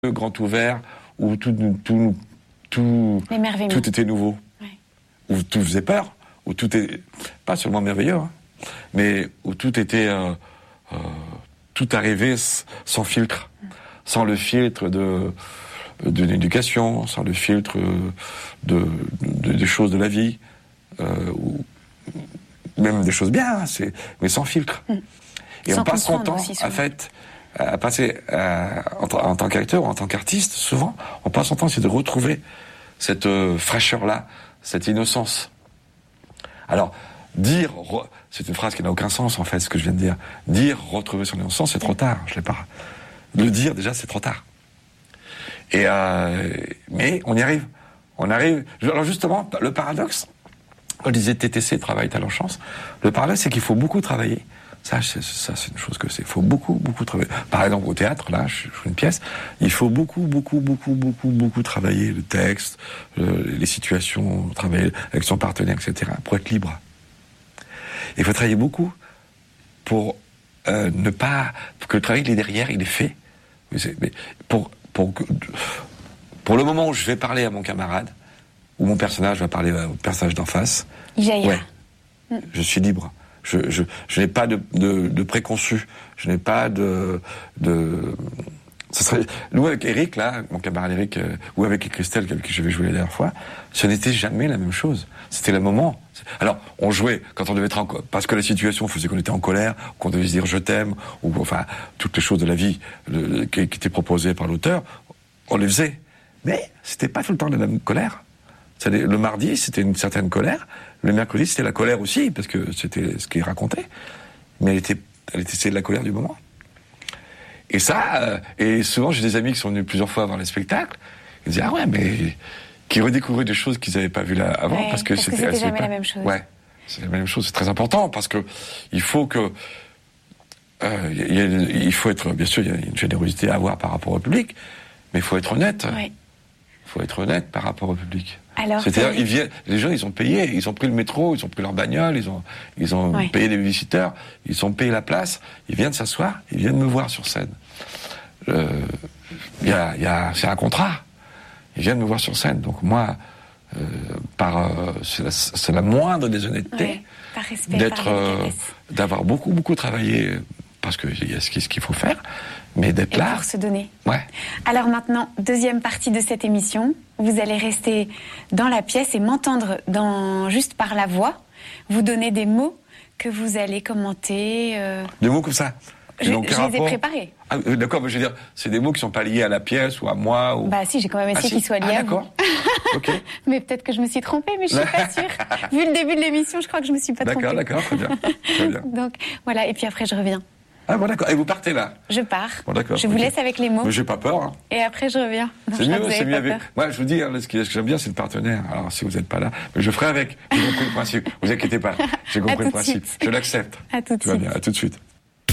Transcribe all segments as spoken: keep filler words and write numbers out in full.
grand ouvert, où tout, tout, tout, tout était nouveau, ouais. Où tout faisait peur, où tout est pas seulement merveilleux, hein, mais où tout était, euh, euh, tout arrivait sans filtre, mm. sans le filtre de, de l'éducation, sans le filtre de, de, des choses de la vie, euh, ou même des choses bien, c'est, mais sans filtre. Mm. Et sans on passe son temps, en fait, à passer à, en, en tant qu'acteur ou en tant qu'artiste, souvent, on passe son temps, c'est de retrouver cette euh, fraîcheur-là, cette innocence. Alors, dire, re, c'est une phrase qui n'a aucun sens, en fait, ce que je viens de dire. Dire, retrouver son innocence, c'est trop tard, je l'ai pas. Le dire, déjà, c'est trop tard. Et euh, mais on y arrive. On arrive. Alors justement, le paradoxe, quand je disais T T C, travail, talent, chance, le paradoxe, c'est qu'il faut beaucoup travailler. Ça, c'est, ça, c'est une chose que c'est. Il faut beaucoup, beaucoup travailler. Par exemple, au théâtre, là, je joue une pièce. Il faut beaucoup, beaucoup, beaucoup, beaucoup, beaucoup travailler le texte, le, les situations, travailler avec son partenaire, et cetera, pour être libre. Il faut travailler beaucoup pour euh, ne pas, pour que le travail il est derrière, il est fait. Mais pour, pour, pour le moment où je vais parler à mon camarade, où mon personnage va parler au personnage d'en face, ouais, mm. je suis libre. Je, je, je n'ai pas de, de, de préconçu, je n'ai pas de, de, ce serait, nous avec Eric là, mon camarade Eric, euh, ou avec Christelle avec qui je vais jouer la dernière fois, ce n'était jamais la même chose. C'était le moment. Alors, on jouait quand on devait être en, parce que la situation faisait qu'on était en colère, qu'on devait se dire je t'aime, ou enfin toutes les choses de la vie le, qui, qui étaient proposées par l'auteur, on les faisait. Mais c'était pas tout le temps la même colère. Le mardi, c'était une certaine colère. Le mercredi, c'était la colère aussi, parce que c'était ce qu'il racontait. Mais elle était, elle était, c'est de la colère du moment. Et ça, euh, et souvent, j'ai des amis qui sont venus plusieurs fois voir les spectacles. Ils disaient, ah ouais, mais, qui redécouvraient des choses qu'ils n'avaient pas vues là avant, ouais, parce que parce c'était, que c'était jamais pas... la même chose. Ouais. C'est la même chose. C'est très important, parce que il faut que, euh, y a, il faut être, bien sûr, il y a une générosité à avoir par rapport au public, mais il faut être honnête. Ouais. Il faut être honnête par rapport au public. Alors, c'est-à-dire, ils viennent, les gens, ils ont payé, ils ont pris le métro, ils ont pris leur bagnole, ils ont, ils ont ouais. payé des visiteurs, ils ont payé la place, ils viennent s'asseoir, ils viennent me voir sur scène. Euh, y a, y a, c'est un contrat. Ils viennent me voir sur scène. Donc moi, euh, par, euh, c'est, la, c'est la moindre des honnêtetés ouais, par respect, d'être, par euh, d'avoir beaucoup, beaucoup travaillé, parce qu'il y a ce qu'il faut faire, mais d'être et là. Pour se donner. Ouais. Alors maintenant, deuxième partie de cette émission. Vous allez rester dans la pièce et m'entendre dans, juste par la voix, vous donner des mots que vous allez commenter. Euh... Des mots comme ça. Je, je les rapport... ai préparés. Ah, d'accord, mais je veux dire, c'est des mots qui sont pas liés à la pièce ou à moi ou... Bah si, j'ai quand même essayé ah, si. qu'ils soient liés ah, à d'accord. vous. Ok. Mais peut-être que je me suis trompée, mais je suis pas sûre. Vu le début de l'émission, je crois que je me suis pas d'accord, trompée. D'accord, d'accord, très bien. Très bien. Donc voilà, et puis après je reviens. Ah bon, d'accord. Et vous partez là? Je pars. Bon, d'accord. Je vous okay. laisse avec les mots. Mais j'ai pas peur. Hein. Et après je reviens. Non, c'est je mieux, c'est mieux avec. Peur. Moi, je vous dis, hein, ce que j'aime bien, c'est le partenaire. Alors, si vous n'êtes pas là, mais je ferai avec. J'ai compris le principe. Vous inquiétez pas. J'ai compris le principe. Je l'accepte. À tout de suite. Tout va bien. À tout de suite.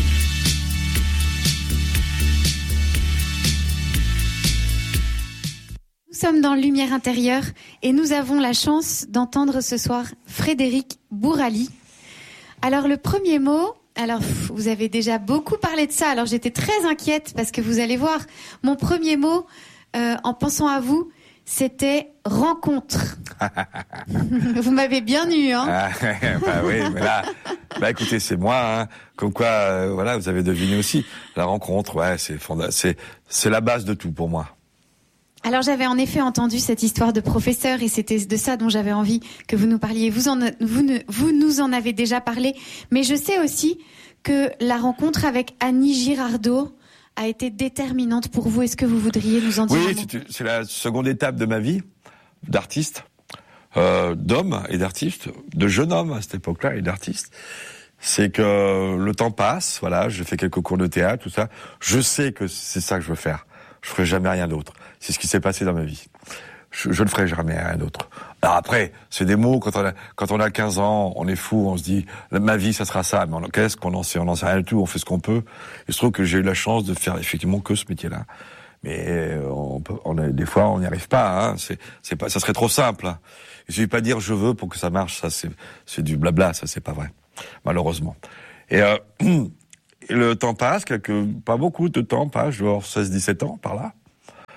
Nous sommes dans Lumière intérieure et nous avons la chance d'entendre ce soir Frédéric Bourali. Alors le premier mot, alors vous avez déjà beaucoup parlé de ça, alors j'étais très inquiète parce que vous allez voir, mon premier mot euh, en pensant à vous, c'était rencontre. Vous m'avez bien eu, hein. Ah, bah oui, mais là, bah écoutez, c'est moi, hein. Comme quoi, euh, voilà, vous avez deviné aussi. La rencontre, ouais, c'est fonda- c'est c'est la base de tout pour moi. Alors j'avais en effet entendu cette histoire de professeur et c'était de ça dont j'avais envie que vous nous parliez. Vous, en, vous, ne, vous nous en avez déjà parlé, mais je sais aussi que la rencontre avec Annie Girardot a été déterminante pour vous. Est-ce que vous voudriez nous en dire Oui, un mot ? c'est, c'est la seconde étape de ma vie d'artiste, euh, d'homme et d'artiste, de jeune homme à cette époque-là et d'artiste. C'est que le temps passe, voilà, j'ai fait quelques cours de théâtre, tout ça. Je sais que c'est ça que je veux faire. Je ferai jamais rien d'autre. C'est ce qui s'est passé dans ma vie. Je, je ne ferai jamais rien d'autre. Alors après, c'est des mots, quand on a, quand on a quinze ans, on est fou, on se dit, ma vie, ça sera ça. Mais on, qu'est-ce qu'on en sait? On n'en sait rien du tout, on fait ce qu'on peut. Il se trouve que j'ai eu la chance de faire effectivement que ce métier-là. Mais on peut, on a, des fois, on n'y arrive pas, hein. C'est, c'est pas, ça serait trop simple, hein. Il suffit pas de dire je veux pour que ça marche, ça c'est, c'est du blabla, ça c'est pas vrai. Malheureusement. Et, euh, et le temps passe, quelques, pas beaucoup de temps passe, je dois avoir seize dix-sept ans, par là.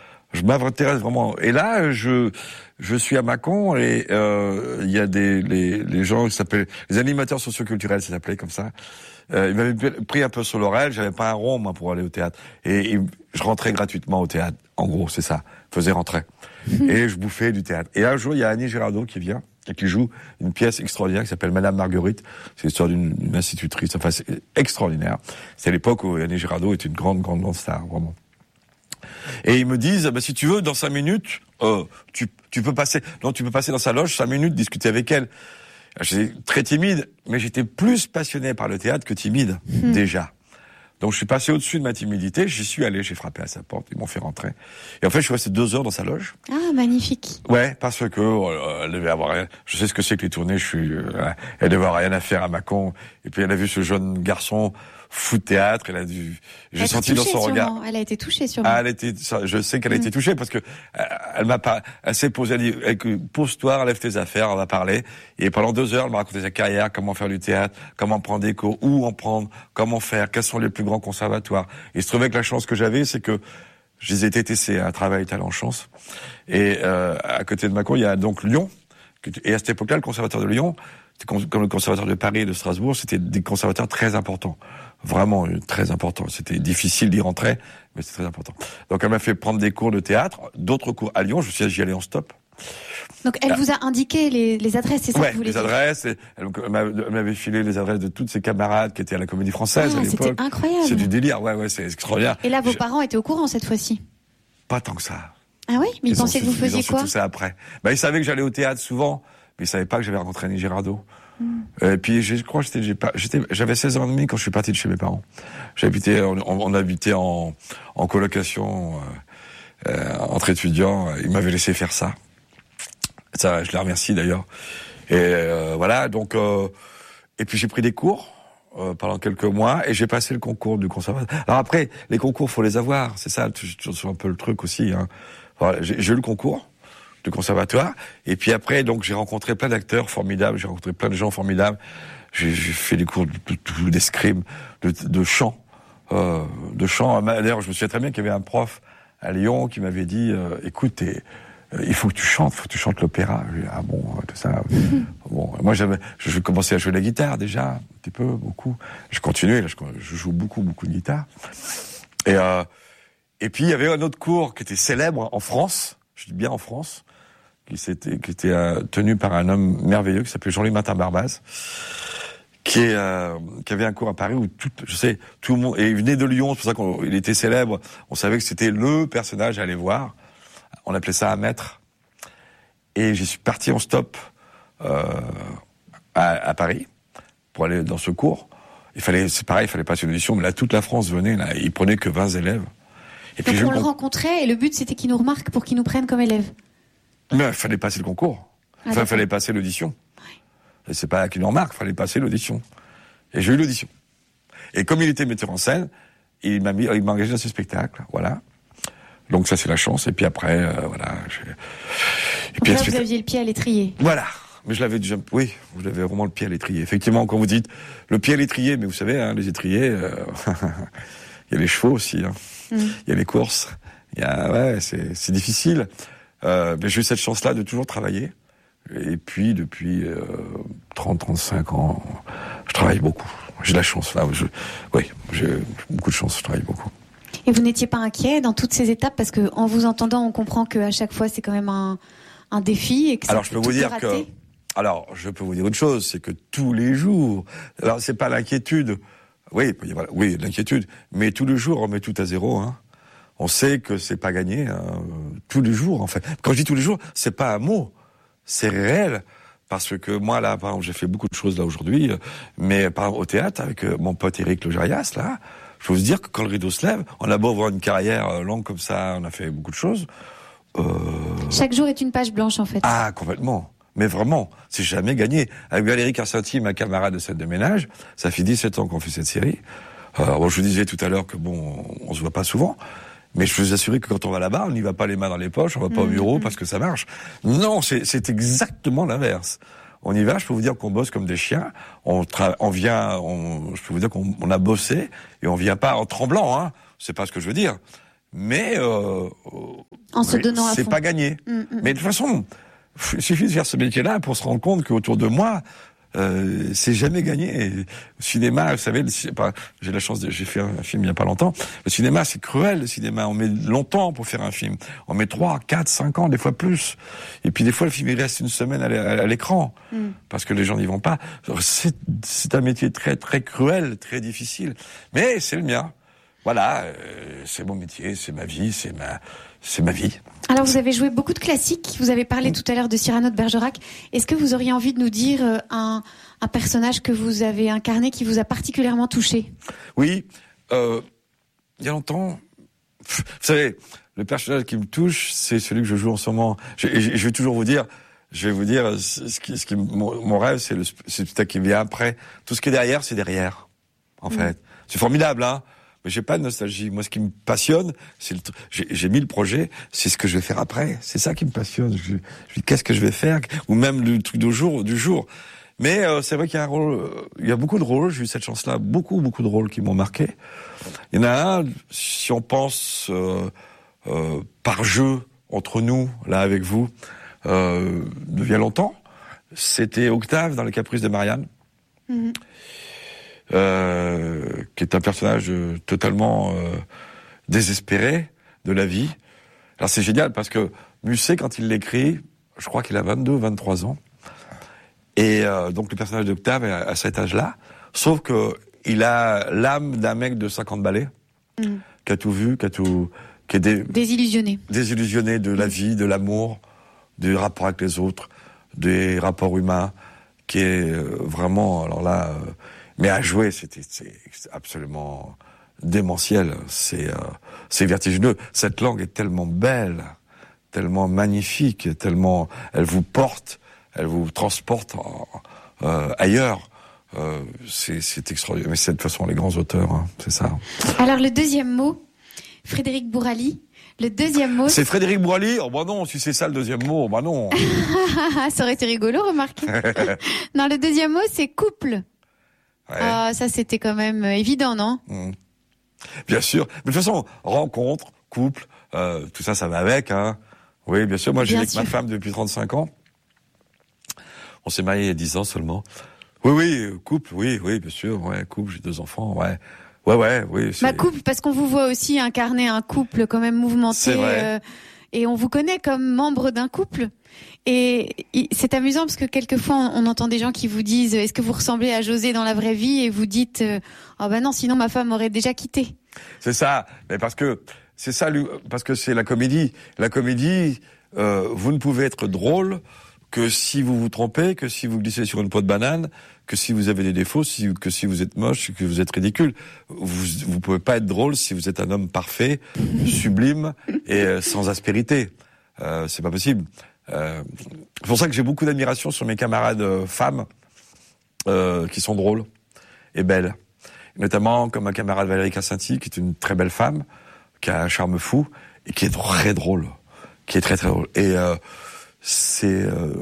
je m'intéresse vraiment. Et là, je je suis à Mâcon et il euh, y a des les, les gens qui s'appellent les animateurs socioculturels, ça s'appelait comme ça. Euh, ils m'avaient pris un peu sur l'oreille. J'avais pas un rond moi pour aller au théâtre et, et je rentrais gratuitement au théâtre. En gros, c'est ça. Je faisais rentrer et je bouffais du théâtre. Et un jour, il y a Annie Girardot qui vient et qui joue une pièce extraordinaire qui s'appelle Madame Marguerite. C'est l'histoire d'une, d'une institutrice. Enfin, c'est extraordinaire. C'est à l'époque où Annie Girardot était une grande, grande, grande star, vraiment. Et ils me disent, bah, si tu veux, dans cinq minutes, euh, tu, tu peux passer, non, tu peux passer dans sa loge cinq minutes, discuter avec elle. J'étais très timide, mais j'étais plus passionné par le théâtre que timide, mmh. déjà. Donc je suis passé au-dessus de ma timidité, j'y suis allé, j'ai frappé à sa porte, ils m'ont fait rentrer. Et en fait, je suis resté deux heures dans sa loge. Ah, magnifique. Ouais, parce que euh, elle devait avoir rien. Je sais ce que c'est que les tournées. Je suis, euh, elle devait avoir rien à faire à Mâcon. Et puis elle a vu ce jeune garçon fou de théâtre. Elle a dû. J'ai senti dans son sûrement. regard. Elle a été touchée sûrement. Ah, elle était. Je sais qu'elle a mmh. été touchée parce que elle m'a pas. Elle s'est posée. Elle dit pose-toi, enlève tes affaires, on va parler. Et pendant deux heures, elle m'a raconté sa carrière, comment faire du théâtre, comment prendre des cours, où en prendre, comment faire, quels sont les plus grands conservatoires. Et il se trouvait que la chance que j'avais, c'est que je les ai T T C, un travail talent chance. Et euh, à côté de Mâcon, il y a donc Lyon. Et à cette époque-là, le conservatoire de Lyon, comme le conservatoire de Paris et de Strasbourg, c'était des conservateurs très importants. Vraiment très importants. C'était difficile d'y rentrer, mais c'était très important. Donc elle m'a fait prendre des cours de théâtre, d'autres cours à Lyon. Je suis j'y allais en stop. Donc elle vous a indiqué les, les adresses, c'est ça ouais, que vous voulez les dire? adresses. Et elle m'avait filé les adresses de toutes ses camarades qui étaient à la Comédie Française ah, à l'époque. C'était incroyable. C'est du délire. Ouais, ouais, c'est extraordinaire. Et là, vos Je... parents étaient au courant cette fois-ci? Pas tant que ça. Ah oui, mais ils, ils pensaient que vous faisiez quoi? Tout ça après. Bah, ils savaient que j'allais au théâtre souvent, mais ils savaient pas que j'avais rencontré Annie Girardot. Mm. Et puis je crois que j'étais, j'ai pas, j'étais, j'avais seize ans et demi quand je suis parti de chez mes parents. J'habitais, on, on habitait en, en colocation euh, euh, entre étudiants. Ils m'avaient laissé faire ça. Ça, je les remercie d'ailleurs. Et euh, voilà, donc euh, et puis j'ai pris des cours euh, pendant quelques mois et j'ai passé le concours du conservatoire. Alors après, les concours, faut les avoir. C'est ça, c'est un peu le truc aussi. Hein. Voilà, j'ai, j'ai eu le concours du conservatoire. Et puis après, donc, j'ai rencontré plein d'acteurs formidables, j'ai rencontré plein de gens formidables. J'ai, j'ai fait des cours de, de, d'escrime, de, de chant, euh, de chant. D'ailleurs, je me souviens très bien qu'il y avait un prof à Lyon qui m'avait dit, euh, écoute, t'es, euh, il faut que tu chantes, il faut que tu chantes l'opéra. J'ai dit, ah bon, tout ça. Bon, moi, j'avais, je commençais à jouer la guitare déjà, un petit peu, beaucoup. Je continuais, là, je, je joue beaucoup, beaucoup de guitare. Et, euh, et puis, il y avait un autre cours qui était célèbre en France, je dis bien en France, qui s'était, qui était euh, tenu par un homme merveilleux qui s'appelait Jean-Louis Martin Barbaz, qui est, euh, qui avait un cours à Paris où tout, je sais, tout le monde, et il venait de Lyon, c'est pour ça qu'il était célèbre. On savait que c'était le personnage à aller voir. On appelait ça un maître. Et j'y suis parti en stop euh, à, à Paris pour aller dans ce cours. Il fallait, c'est pareil, il fallait passer une audition, mais là toute la France venait, là, il prenait que vingt élèves. Et puis Donc on le rencontrait et le but c'était qu'il nous remarque pour qu'il nous prenne comme élève. Mais il fallait passer le concours. Ah, enfin, il fallait passer l'audition. Ouais. Et c'est pas qu'il nous remarque, il fallait passer l'audition. Et j'ai eu l'audition. Et comme il était metteur en scène, il m'a mis, il m'a engagé dans ce spectacle, voilà. Donc ça c'est la chance. Et puis après, euh, voilà. J'ai... Et puis là, vous aviez le pied à l'étrier. Voilà. Mais je l'avais déjà, oui, vous avez vraiment le pied à l'étrier. Effectivement, quand vous dites le pied à l'étrier, mais vous savez, hein, les étriers, euh, il y a les chevaux aussi, hein. Mm. Il y a les courses. Il y a, ouais, c'est, c'est difficile. Euh, mais j'ai eu cette chance-là de toujours travailler. Et puis, depuis euh, trente, trente-cinq ans, je travaille beaucoup. J'ai de la chance. Là, je, oui, j'ai beaucoup de chance, je travaille beaucoup. Et vous n'étiez pas inquiet dans toutes ces étapes? Parce que en vous entendant, on comprend qu'à chaque fois, c'est quand même un, un défi. Et que alors, je peux vous dire que... Alors, je peux vous dire une chose, c'est que tous les jours... Alors, c'est pas l'inquiétude. Oui, voilà, oui, l'inquiétude. Mais tous les jours, on met tout à zéro, hein. On sait que c'est pas gagné, hein, tous les jours en fait. Quand je dis tous les jours, c'est pas un mot, c'est réel. Parce que moi là, par exemple, j'ai fait beaucoup de choses là aujourd'hui, mais par exemple au théâtre avec mon pote Éric Logérias là, je peux vous dire que quand le rideau se lève, on a beau avoir une carrière longue comme ça, on a fait beaucoup de choses. Euh... Chaque jour est une page blanche en fait. Ah complètement. Mais vraiment, c'est jamais gagné. Avec Valérie Carcenti, ma camarade de scène de ménage, ça fait dix-sept ans qu'on fait cette série. Euh, bon, je vous disais tout à l'heure que bon, on se voit pas souvent. Mais je peux vous assurer que quand on va là-bas, on n'y va pas les mains dans les poches, on va pas mmh, au bureau mmh. parce que ça marche. Non, c'est, c'est exactement l'inverse. On y va, je peux vous dire qu'on bosse comme des chiens. On, tra- on vient, on, je peux vous dire qu'on on a bossé et on vient pas en tremblant. Hein. C'est pas ce que je veux dire. Mais euh, En se donnant à fond. C'est pas gagné. Mmh, mmh. Mais de toute façon, il suffit de faire ce métier-là pour se rendre compte qu'autour de moi, euh, c'est jamais gagné. Et au cinéma, vous savez, le, pas, j'ai la chance de, j'ai fait un film il y a pas longtemps. Le cinéma, c'est cruel, le cinéma. On met longtemps pour faire un film. On met trois, quatre, cinq ans, des fois plus. Et puis des fois, le film, il reste une semaine à l'écran. Mm. Parce que les gens n'y vont pas. C'est, c'est un métier très, très cruel, très difficile. Mais c'est le mien. Voilà, euh, c'est mon métier, c'est ma vie, c'est ma, c'est ma vie. Alors, vous avez joué beaucoup de classiques. Vous avez parlé tout à l'heure de Cyrano de Bergerac. Est-ce que vous auriez envie de nous dire euh, un, un personnage que vous avez incarné qui vous a particulièrement touché ? Oui, euh, il y a longtemps. Vous savez, le personnage qui me touche, c'est celui que je joue en ce moment. Je, je, je vais toujours vous dire, je vais vous dire, ce qui, ce qui, mon, mon rêve, c'est le, c'est le spectacle qui vient après. Tout ce qui est derrière, c'est derrière, en mmh. fait. C'est formidable, hein. Mais j'ai pas de nostalgie. Moi, ce qui me passionne, c'est le. J'ai, j'ai mis le projet. C'est ce que je vais faire après. C'est ça qui me passionne. Je, je dis qu'est-ce que je vais faire, ou même le truc du jour, du jour. Mais euh, c'est vrai qu'il y a un rôle. Il y a beaucoup de rôles. J'ai eu cette chance-là. Beaucoup, beaucoup de rôles qui m'ont marqué. Il y en a un. Si on pense euh, euh, par jeu entre nous, là avec vous, euh, il y a longtemps, c'était Octave dans Les Caprices de Marianne. Mm-hmm. Euh, qui est un personnage euh, totalement euh, désespéré de la vie. Alors c'est génial parce que Musset, quand il l'écrit, je crois qu'il a vingt-deux, vingt-trois ans. Et euh, donc le personnage d'Octave est à, à cet âge-là, sauf que il a l'âme d'un mec de cinquante balais, mmh. qui a tout vu, qui a tout, qui est dé... désillusionné, désillusionné de la vie, de l'amour, du rapport avec les autres, des rapports humains, qui est euh, vraiment, alors là. Euh, Mais à jouer, c'était c'est absolument démentiel. C'est euh, c'est vertigineux. Cette langue est tellement belle, tellement magnifique, tellement elle vous porte, elle vous transporte en, euh, ailleurs. Euh, c'est c'est extraordinaire. Mais c'est de toute façon les grands auteurs, hein, c'est ça. Alors le deuxième mot, Frédéric Bourali. Le deuxième mot. C'est Frédéric Bourali. Oh bah non, si c'est ça le deuxième mot, bah non. Ça aurait été rigolo, remarquez. Non, le deuxième mot, c'est couple. Ouais. Ah, ça c'était quand même évident, non ? Mmh. Bien sûr. Mais de toute façon, rencontre, couple, euh, tout ça, ça va avec, hein. Oui, bien sûr. Moi, j'ai avec ma femme depuis trente-cinq ans. On s'est mariés il y a dix ans seulement. Oui, oui, couple, oui, oui, bien sûr. Ouais, couple, j'ai deux enfants, ouais. Ouais, ouais, oui. Ma couple, parce qu'on vous voit aussi incarner un couple quand même mouvementé. C'est vrai. Euh, et on vous connaît comme membre d'un couple. Et c'est amusant parce que quelquefois on entend des gens qui vous disent est-ce que vous ressemblez à José dans la vraie vie, et vous dites oh ben non, sinon ma femme m'aurait déjà quitté. C'est ça, mais parce que c'est ça, parce que c'est la comédie. La comédie, euh, vous ne pouvez être drôle que si vous vous trompez, que si vous glissez sur une peau de banane, que si vous avez des défauts, si, que si vous êtes moche, que vous êtes ridicule. Vous vous pouvez pas être drôle si vous êtes un homme parfait, sublime et euh, sans aspérité. Euh, c'est pas possible. Euh, c'est pour ça que j'ai beaucoup d'admiration sur mes camarades euh, femmes euh, qui sont drôles et belles. Notamment comme ma camarade Valérie Cassinti, qui est une très belle femme, qui a un charme fou et qui est très drôle, qui est très très drôle. Et euh, c'est euh,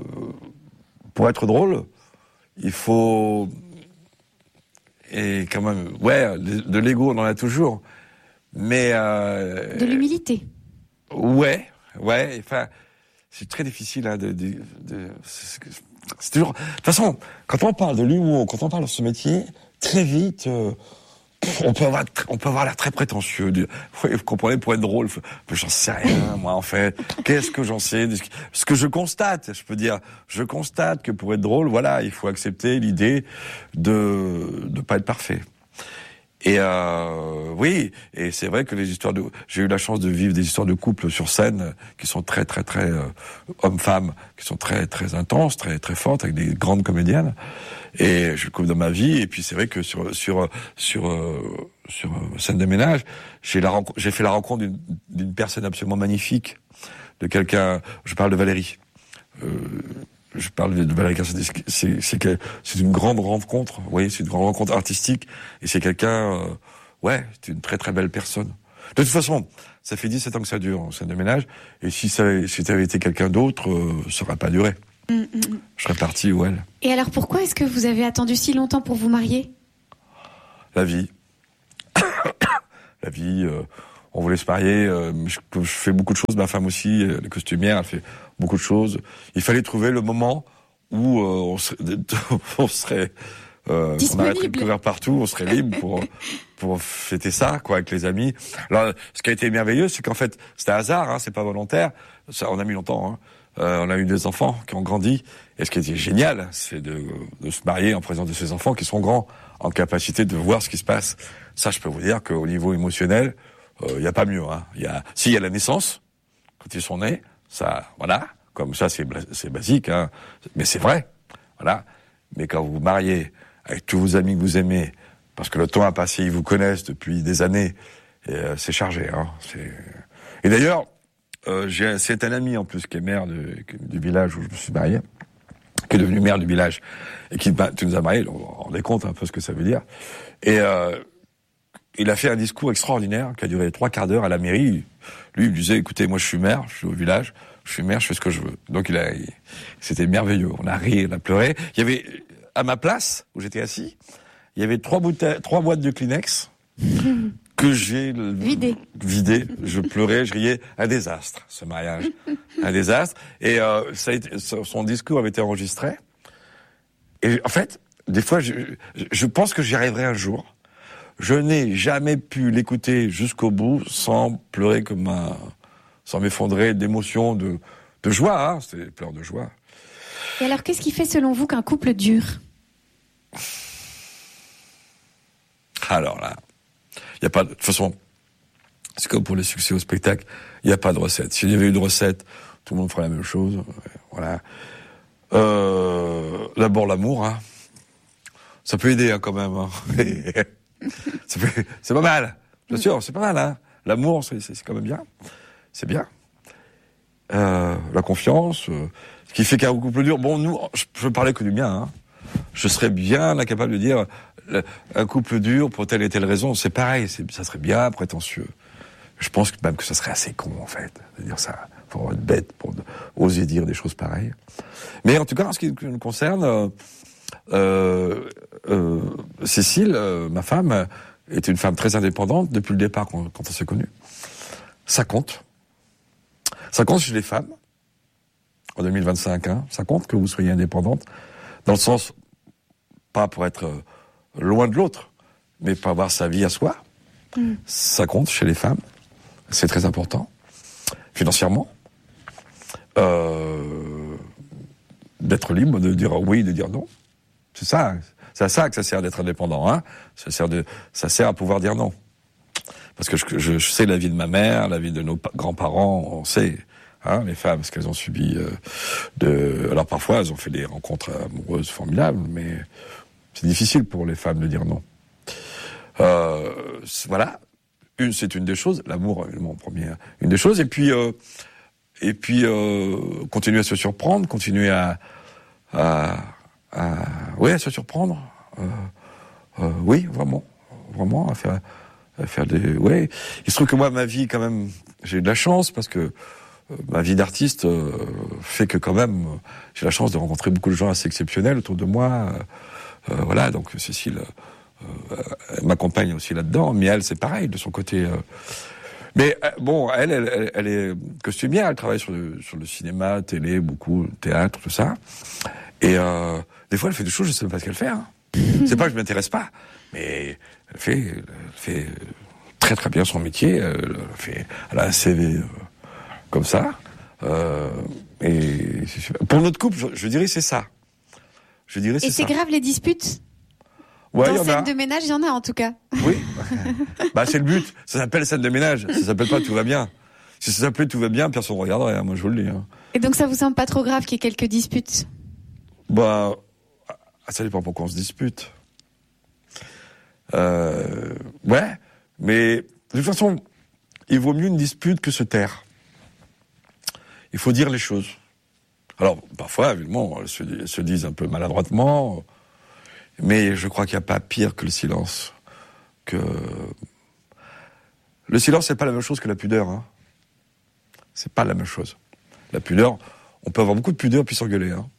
pour être drôle, il faut et quand même ouais de l'ego, on en a toujours, mais euh, de l'humilité. Ouais, ouais. Enfin. C'est très difficile, hein, de, de, de c'est, c'est toujours. De toute façon, quand on parle de l'humour, quand on parle de ce métier, très vite, euh, on peut avoir, on peut avoir l'air très prétentieux. De, ouais, vous comprenez, pour être drôle, j'en sais rien, moi, en fait. Qu'est-ce que j'en sais ? Ce que je constate, je peux dire, je constate que pour être drôle, voilà, il faut accepter l'idée de de pas être parfait. Et euh, oui, et c'est vrai que les histoires de, j'ai eu la chance de vivre des histoires de couple sur scène qui sont très très très euh, hommes-femmes, qui sont très très intenses, très très fortes, avec des grandes comédiennes. Et je le couple de ma vie. Et puis c'est vrai que sur sur sur euh, sur euh, scène de ménage, j'ai la j'ai fait la rencontre d'une, d'une personne absolument magnifique, de quelqu'un. Je parle de Valérie. Euh, Je parle de Valérie Cassinti, c'est, c'est, que, c'est une grande rencontre, oui, c'est une grande rencontre artistique, et c'est quelqu'un, euh, ouais, c'est une très très belle personne. De toute façon, ça fait dix-sept ans que ça dure, en scène de ménage, et si ça, si ça avait été quelqu'un d'autre, euh, ça n'aurait pas duré. Mmh, mmh. Je serais parti où elle. Et alors pourquoi est-ce que vous avez attendu si longtemps pour vous marier ? La vie. La vie, euh, on voulait se marier. Euh, je, je fais beaucoup de choses, ma femme aussi, euh, les costumières, elle fait beaucoup de choses. Il fallait trouver le moment où euh, on serait, on serait euh, on arrêterait de courir partout, on serait libre pour pour fêter ça, quoi, avec les amis. Alors, ce qui a été merveilleux, c'est qu'en fait, c'était hasard, hein, c'est pas volontaire. Ça, on a mis longtemps. Hein. Euh, on a eu des enfants qui ont grandi. Et ce qui était génial, c'est de, de se marier en présence de ces enfants qui sont grands, en capacité de voir ce qui se passe. Ça, je peux vous dire qu'au niveau émotionnel, il euh, y a pas mieux. Hein. Il y a, si il y a la naissance, quand ils sont nés, ça, voilà. Comme ça, c'est, c'est basique, hein. Mais c'est vrai, voilà. Mais quand vous vous mariez avec tous vos amis que vous aimez, parce que le temps a passé, ils vous connaissent depuis des années, et, euh, c'est chargé. Hein. C'est... Et d'ailleurs, euh, j'ai, c'est un ami en plus qui est maire de, du village où je me suis marié, qui est devenu maire du village, et qui, bah, tu nous as mariés, on vous rendez compte un peu ce que ça veut dire. Et euh, il a fait un discours extraordinaire qui a duré trois quarts d'heure à la mairie. Lui, il me disait, écoutez, moi je suis maire, je suis au village, je suis maire, je fais ce que je veux. Donc il a, il, c'était merveilleux. On a ri, on a pleuré. Il y avait, à ma place, où j'étais assis, il y avait trois bouteilles, trois boîtes de Kleenex que j'ai vidé. vidé. Je pleurais, je riais. Un désastre, ce mariage. Un désastre. Et euh, ça a été, son discours avait été enregistré. Et en fait, des fois, je, je pense que j'y arriverai un jour. Je n'ai jamais pu l'écouter jusqu'au bout sans pleurer comme un, sans m'effondrer d'émotion, de, de joie, hein. C'était des pleurs de joie. Et alors, qu'est-ce qui fait selon vous qu'un couple dure ? Alors là, il y a pas de, de toute façon, c'est comme pour les succès au spectacle, il n'y a pas de recette. S'il y avait eu de recette, tout le monde ferait la même chose. Voilà. Euh, d'abord l'amour, hein. Ça peut aider, hein, quand même. Hein. c'est, c'est pas mal, bien sûr, c'est pas mal. Hein. L'amour, c'est, c'est, c'est quand même bien. C'est bien. Euh, la confiance, euh, ce qui fait qu'un couple dur. Bon, nous, je peux parler que du mien. Hein. Je serais bien incapable de dire le, un couple dur pour telle et telle raison. C'est pareil, c'est, ça serait bien prétentieux. Je pense même que ça serait assez con, en fait, de dire ça. Faut être bête pour de, oser dire des choses pareilles. Mais en tout cas, en ce qui nous concerne, euh, euh, euh, Cécile, euh, ma femme, est une femme très indépendante depuis le départ quand, quand on s'est connus. Ça compte. Ça compte chez les femmes. En deux mille vingt-cinq, hein, ça compte que vous soyez indépendante. Dans le sens, pas pour être euh, loin de l'autre, mais pour avoir sa vie à soi. Mmh. Ça compte chez les femmes. C'est très important. Financièrement. Euh, d'être libre, de dire oui, de dire non. C'est ça. C'est à ça que ça sert d'être indépendant. Hein. Ça sert de, ça sert à pouvoir dire non. Parce que je, je, je sais la vie de ma mère, la vie de nos grands-parents, on sait, hein, les femmes, ce qu'elles ont subi euh, de... Alors parfois, elles ont fait des rencontres amoureuses formidables, mais c'est difficile pour les femmes de dire non. Euh, voilà. Une, c'est une des choses. L'amour, évidemment, en premier, une des choses. Et puis, euh, et puis euh, continuer à se surprendre, continuer à... à, à oui, à se surprendre. Euh, euh, oui, vraiment. Vraiment, à faire... faire des, ouais. Il se trouve que moi, ma vie, quand même, j'ai eu de la chance parce que euh, ma vie d'artiste euh, fait que quand même, euh, j'ai la chance de rencontrer beaucoup de gens assez exceptionnels autour de moi. Euh, euh, voilà, donc Cécile euh, elle m'accompagne aussi là-dedans, mais elle, c'est pareil de son côté. Euh. Mais euh, bon, elle, elle, elle, elle est costumière, elle travaille sur le, sur le cinéma, télé, beaucoup, théâtre, tout ça. Et euh, des fois, elle fait des choses, je sais même pas ce qu'elle fait. Hein. C'est pas que je m'intéresse pas, mais elle fait, elle fait très très bien son métier. Elle, fait, elle a un C V euh, comme ça. Euh, et pour notre couple, je, je dirais c'est ça. Je dirais c'est et c'est ça. grave les disputes. Ouais, dans y en scène a. de ménage, il y en a en tout cas. Oui. Bah c'est le but. Ça s'appelle scène de ménage. Ça s'appelle pas tout va bien. Si ça s'appelait tout va bien, personne ne regarderait. Hein, moi je vous le dis. Hein. Et donc ça vous semble pas trop grave qu'il y ait quelques disputes? Bah, ça dépend pourquoi on se dispute. Euh, ouais, mais de toute façon, il vaut mieux une dispute que se taire. Il faut dire les choses. Alors, parfois, évidemment, elles se, elles se disent un peu maladroitement, mais je crois qu'il n'y a pas pire que le silence. Que le silence, c'est pas la même chose que la pudeur. Hein. C'est pas la même chose. La pudeur, on peut avoir beaucoup de pudeur puis s'engueuler. Hein.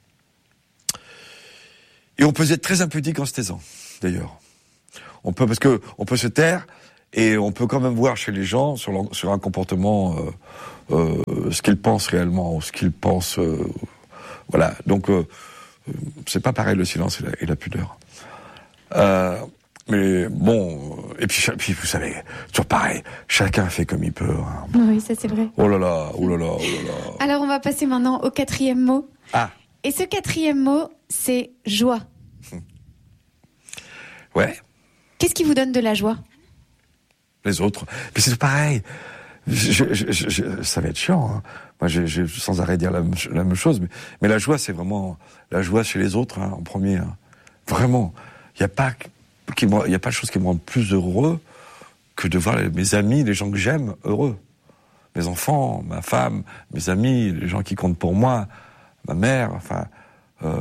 Et on peut être très impudique en se taisant, d'ailleurs. On peut, parce que on peut se taire Et on peut quand même voir chez les gens, sur, leur, sur un comportement, euh, euh, ce qu'ils pensent réellement, ce qu'ils pensent... Euh, voilà, donc euh, c'est pas pareil le silence et la, et la pudeur. Euh, mais bon, et puis, puis vous savez, toujours pareil, chacun fait comme il peut. Hein. Oui, ça c'est vrai. Oh là là, oh là là, oh là là. Alors on va passer maintenant au quatrième mot. Ah. Et ce quatrième mot, c'est joie. Ouais. Qu'est-ce qui vous donne de la joie? Les autres. Mais c'est pareil. Je, je, je, je, ça va être chiant. Hein. Moi, j'ai, j'ai sans arrêt dire la, la même chose. Mais, mais la joie, c'est vraiment la joie chez les autres, hein, en premier. Hein. Vraiment. Il n'y a pas, qui me, y a pas de chose qui me rend plus heureux que de voir les, mes amis, les gens que j'aime, heureux. Mes enfants, ma femme, mes amis, les gens qui comptent pour moi, ma mère, enfin... Euh,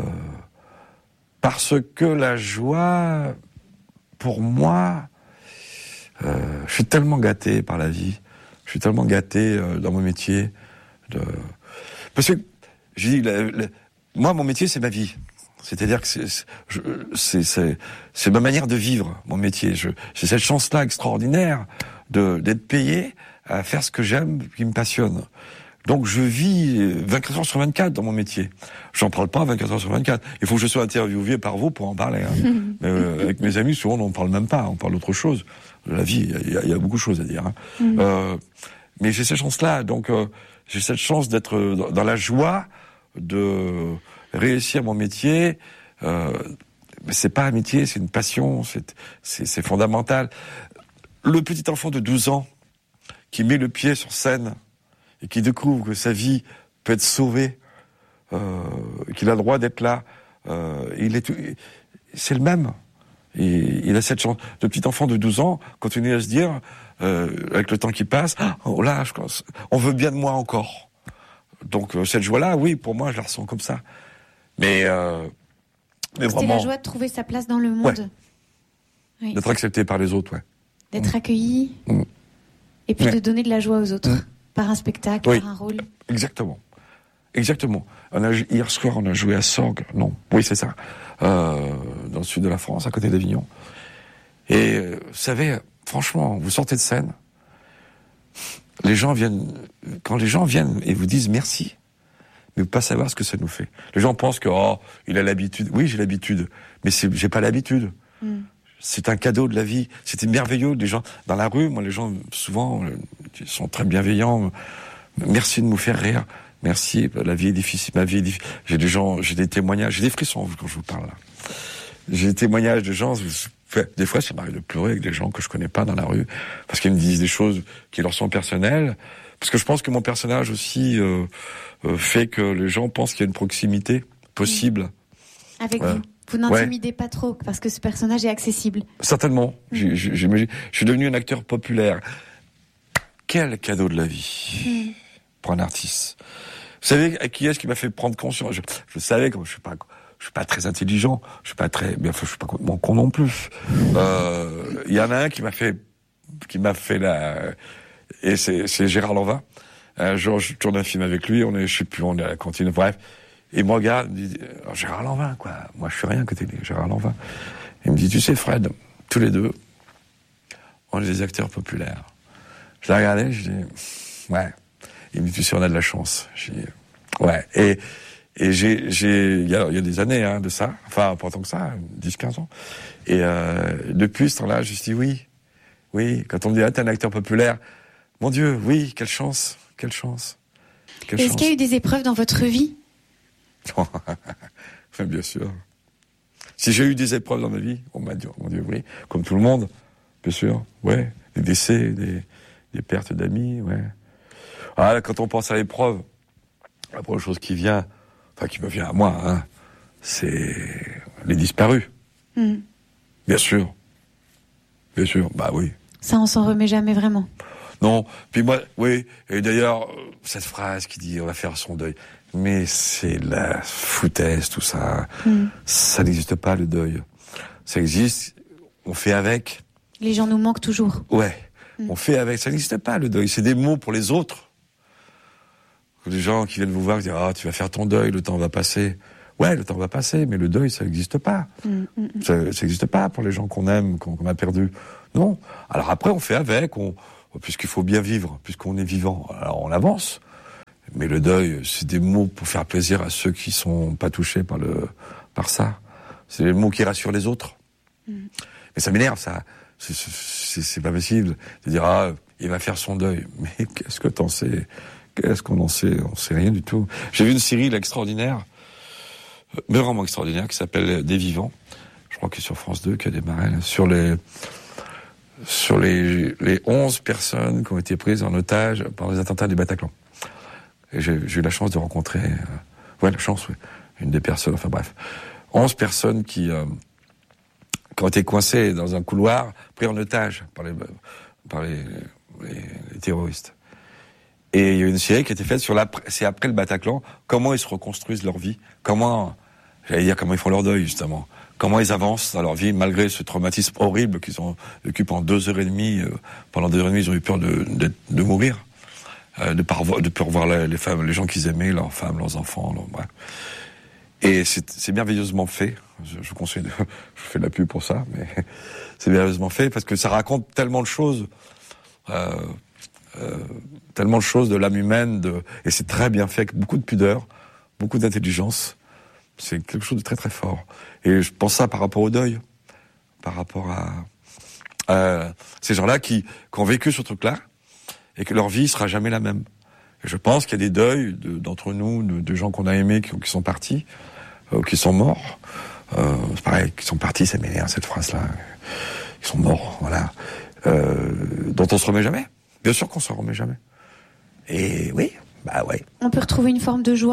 parce que la joie, pour moi... Euh, je suis tellement gâté par la vie, je suis tellement gâté euh, dans mon métier. De... Parce que, je dis, la, la... moi, mon métier, c'est ma vie. C'est-à-dire que c'est, c'est, je, c'est, c'est, c'est ma manière de vivre, mon métier. Je, j'ai cette chance-là extraordinaire de, d'être payé à faire ce que j'aime, qui me passionne. Donc je vis vingt-quatre heures sur vingt-quatre dans mon métier. J'en parle pas vingt-quatre heures sur vingt-quatre. Il faut que je sois interviewé par vous pour en parler. Hein. Mais, euh, avec mes amis, souvent, on n'en parle même pas. On parle d'autre chose. La vie, il y, y a beaucoup de choses à dire. Hein. Mmh. Euh, mais j'ai cette chance-là. Donc euh, j'ai cette chance d'être dans, dans la joie de réussir mon métier. Euh, mais c'est pas un métier, c'est une passion. C'est, c'est, c'est fondamental. Le petit enfant de douze ans qui met le pied sur scène et qui découvre que sa vie peut être sauvée, euh, qu'il a le droit d'être là, euh, il est, c'est le même. Et il a cette chance. Le petit enfant de douze ans continue à se dire, euh, avec le temps qui passe, oh là, je pense, on veut bien de moi encore. Donc euh, cette joie-là, oui, pour moi, je la ressens comme ça. Mais, euh, mais C'était vraiment, la joie de trouver sa place dans le monde. Ouais. Oui. D'être accepté par les autres, ouais. D'être mmh. accueilli. Mmh. Et puis ouais. de donner de la joie aux autres. Mmh. Par un spectacle, oui. par un rôle. Exactement. Exactement. On a, hier soir, on a joué à Sorgues. Non, oui, c'est ça. Euh, dans le sud de la France, à côté d'Avignon. Et euh, vous savez, franchement, vous sortez de scène, les gens viennent, quand les gens viennent et vous disent merci, mais vous ne pas savoir ce que ça nous fait. Les gens pensent que, oh, il a l'habitude. Oui, j'ai l'habitude, mais c'est, j'ai pas l'habitude. Mm. C'est un cadeau de la vie. C'était merveilleux. Les gens, dans la rue, moi, les gens, souvent, ils sont très bienveillants. Merci de nous faire rire. Merci, la vie est difficile, ma vie est difficile. J'ai des gens, j'ai des témoignages, j'ai des frissons quand je vous parle là. J'ai des témoignages de gens, des fois ça m'arrive de pleurer avec des gens que je connais pas dans la rue, parce qu'ils me disent des choses qui leur sont personnelles, parce que je pense que mon personnage aussi euh, euh, fait que les gens pensent qu'il y a une proximité possible. Avec euh, vous. Vous n'intimidez ouais. pas trop, parce que ce personnage est accessible. Certainement, mmh. j'imagine. Je suis devenu un acteur populaire. Quel cadeau de la vie mmh. pour un artiste. Vous savez à qui est-ce qui m'a fait prendre conscience? Je, je savais que je suis pas, je suis pas très intelligent, je suis pas très, bien, enfin, je suis pas complètement con non plus. Il euh, y en a un qui m'a fait, qui m'a fait la, et c'est, c'est Gérard Lanvin. Un jour, je tourne un film avec lui, on est, je sais plus, on est à la cantine, bref. Il me regarde, il me dit, oh, Gérard Lanvin, quoi. Moi, je suis rien à côté de Gérard Lanvin. Il me dit, tu sais, Fred, tous les deux, on est des acteurs populaires. Je l'ai regardé, je dis, ouais. Il me dit, tu sais, on a de la chance. J'ai dit, ouais. Et, et j'ai, j'ai, il y a, il y a des années, hein, de ça. Enfin, pas tant que ça, dix, quinze ans. Et, euh, depuis ce temps-là, je me suis dit, oui. Oui. Quand on me dit, ah, t'es un acteur populaire. Mon Dieu, oui, quelle chance. Quelle chance. Quelle Est-ce chance. qu'il y a eu des épreuves dans votre vie? Enfin, bien sûr. Si j'ai eu des épreuves dans ma vie, on m'a dit, mon Dieu, oui. Comme tout le monde. Bien sûr. Ouais. Des décès, des, des pertes d'amis, ouais. Ah, là, quand on pense à l'épreuve, la première chose qui vient, enfin qui me vient à moi, hein, c'est les disparus. Mmh. Bien sûr. Bien sûr, bah oui. Ça, on s'en remet jamais vraiment. Non, puis moi, oui, et d'ailleurs, cette phrase qui dit on va faire son deuil, mais c'est la foutaise, tout ça. Mmh. Ça n'existe pas, le deuil. Ça existe, on fait avec. Les gens nous manquent toujours. Ouais, mmh. on fait avec, ça n'existe pas, le deuil. C'est des mots pour les autres. Les gens qui viennent vous voir et disent « Ah, tu vas faire ton deuil, le temps va passer. » Ouais, le temps va passer, mais le deuil, ça n'existe pas. Mmh, mmh. Ça n'existe pas pour les gens qu'on aime, qu'on, qu'on a perdus. Non. Alors après, on fait avec, on, puisqu'il faut bien vivre, puisqu'on est vivant, alors on avance. Mais le deuil, c'est des mots pour faire plaisir à ceux qui sont pas touchés par le, par ça. C'est des mots qui rassurent les autres. Mmh. Mais ça m'énerve, ça. C'est, c'est, c'est pas possible de dire, ah, il va faire son deuil. Mais qu'est-ce que t'en sais? Qu'est-ce qu'on en sait? On sait rien du tout. J'ai vu une série extraordinaire, mais vraiment extraordinaire, qui s'appelle Des Vivants. Je crois que c'est sur France deux qui a démarré, là, sur les, sur les, les onze personnes qui ont été prises en otage par les attentats du Bataclan. Et j'ai, j'ai eu la chance de rencontrer, euh, ouais, la chance, oui, une des personnes, enfin bref, onze personnes qui, euh, qui ont été coincées dans un couloir, pris en otage par les, par les, les, les terroristes. Et il y a une série qui a été faite sur la, c'est après le Bataclan, comment ils se reconstruisent leur vie, comment, j'allais dire comment ils font leur deuil, justement, comment ils avancent dans leur vie malgré ce traumatisme horrible qu'ils ont vécu pendant deux heures et demie, euh, pendant deux heures et demie, ils ont eu peur de, de, de mourir. Euh, de ne pas revoir les, les femmes, les gens qu'ils aimaient, leurs femmes, leurs enfants, leur, bref. Et c'est, c'est merveilleusement fait. Je, je vous conseille, de, je fais de la pub pour ça, mais c'est merveilleusement fait parce que ça raconte tellement de choses, euh, euh, tellement de choses de l'âme humaine, de, et c'est très bien fait, avec beaucoup de pudeur, beaucoup d'intelligence. C'est quelque chose de très très fort. Et je pense ça par rapport au deuil, par rapport à, à ces gens-là qui, qui ont vécu ce truc-là, et que leur vie sera jamais la même. Et je pense qu'il y a des deuils de, d'entre nous, de, de gens qu'on a aimés, qui, qui sont partis, euh, qui sont morts. Euh, c'est pareil, qui sont partis, ça m'énerve cette phrase-là. Ils sont morts, voilà. Euh, dont on se remet jamais. Bien sûr qu'on se remet jamais. Et oui, bah ouais. On peut retrouver une forme de joie ?